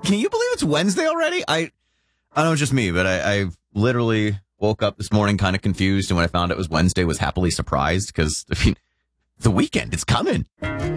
Can you believe it's Wednesday already? I don't know, it's just me, but I literally woke up this morning kind of confused, and when I found it was Wednesday, was happily surprised because, I mean, the weekend, it's coming.